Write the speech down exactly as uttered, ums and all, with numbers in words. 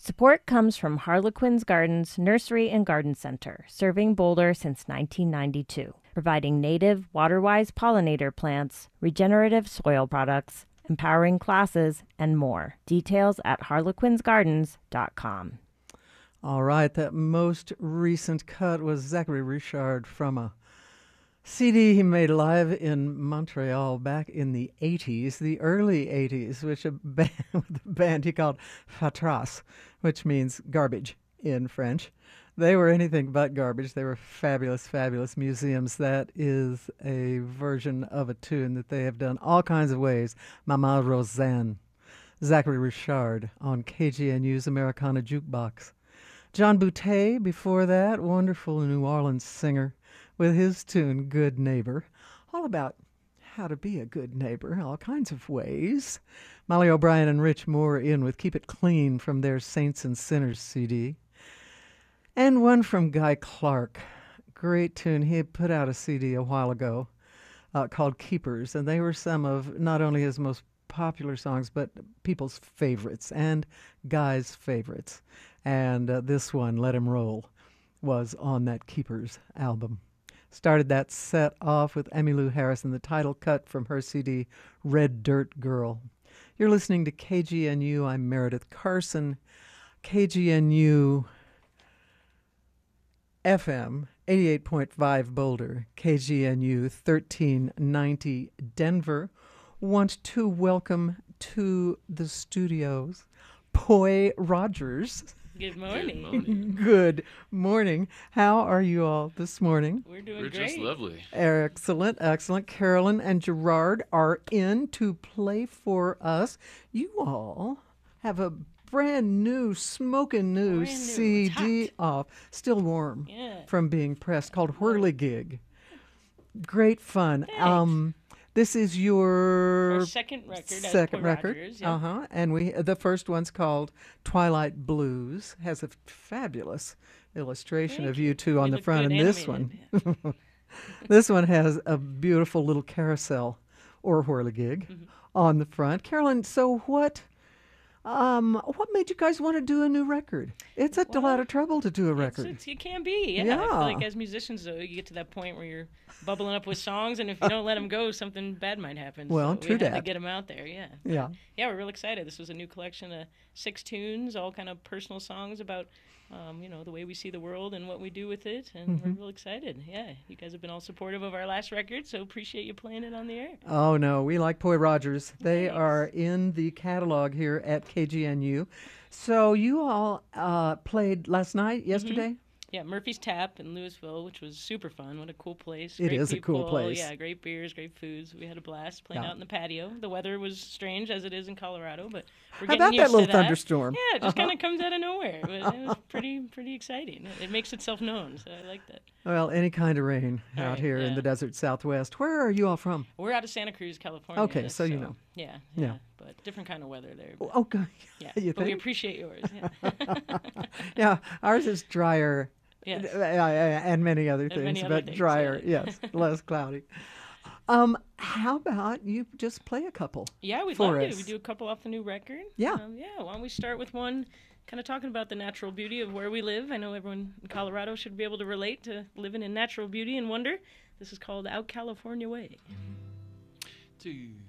Support comes from Harlequins Gardens Nursery and Garden Center, serving Boulder since nineteen ninety-two, providing native, water-wise pollinator plants, regenerative soil products, empowering classes, and more. Details at harlequins gardens dot com. All right, that most recent cut was Zachary Richard from a C D he made live in Montreal back in the eighties, the early eighties, which a band, with a band he called Fatras, which means garbage in French. They were anything but garbage. They were fabulous, fabulous museums. That is a version of a tune that they have done all kinds of ways. Mama Roseanne, Zachary Richard on K G N U's Americana Jukebox. John Boutte, before that, wonderful New Orleans singer, with his tune, Good Neighbor, all about how to be a good neighbor, all kinds of ways. Molly O'Brien and Rich Moore in with Keep It Clean from their Saints and Sinners C D. And one from Guy Clark, great tune. He had put out a C D a while ago uh, called Keepers, and they were some of not only his most popular songs, but people's favorites and Guy's favorites. And uh, this one, Let Him Roll, was on that Keepers album. Started that set off with Emmylou Harris and the title cut from her C D, Red Dirt Girl. You're listening to K G N U. I'm Meredith Carson. K G N U F M, eighty-eight point five Boulder, K G N U thirteen ninety Denver. Want to welcome to the studios Poi Rogers. Good morning. Good morning. Good morning. How are you all this morning? We're doing We're great. just lovely. Excellent, excellent. Carolyn and Gerard are in to play for us. You all have a brand new, smoking new, Brand new. C It's D hot. off, still warm Yeah. from being pressed, called Whirligig. Great fun. Thanks. Um, this is your Our second record. as second Poi record. Rogers, yeah. Uh huh. And we the first one's called Twilight Blues. Has a fabulous illustration Thank of you two on We the look front, good and this animated, one, yeah. this one has a beautiful little carousel or whirligig Mm-hmm. on the front. Carolyn, so what? Um, what made you guys want to do a new record? It's a Well, lot of trouble to do a It's, record. it's, it can be, yeah. I Yeah. feel like as musicians, though, you get to that point where you're bubbling up with songs, and if you don't let them go, something bad might happen. Well, so true we had to dat. get them out there, yeah. Yeah. Yeah, we're real excited. This was a new collection of six tunes, all kind of personal songs about, um, you know, the way we see the world and what we do with it, and Mm-hmm. we're real excited. Yeah, you guys have been all supportive of our last record, so appreciate you playing it on the air. Oh, no, we like Poi Rogers. They Thanks. are in the catalog here at K G N U. So you all uh, played last night, yesterday? Yeah, Murphy's Tap in Louisville, which was super fun. What a cool place. It Great is a cool people. place. Yeah, great beers, great foods. We had a blast playing Yeah. out in the patio. The weather was strange, as it is in Colorado, but we're How getting about used that little to thunderstorm? Yeah, it just Uh-huh. kind of comes out of nowhere. But it was pretty pretty exciting. It, it makes itself known, so I like that. Well, any kind of rain All out right, here in yeah. the desert southwest. Where are you all from? We're out of Santa Cruz, California. Okay, so you know. Yeah, Yeah. yeah, but different kind of weather there. But, Oh, good. yeah, you but we think? appreciate yours. Yeah. Yeah, ours is drier. Yes. uh, uh, and many other And things, many other but things, drier, yeah. yes, less cloudy. Um, how about you just play a couple? Yeah, we'd for love us? to. We do a couple off the new record. Yeah. Um, yeah, why don't we start with one kind of talking about the natural beauty of where we live. I know everyone in Colorado should be able to relate to living in natural beauty and wonder. This is called Out California Way. Two.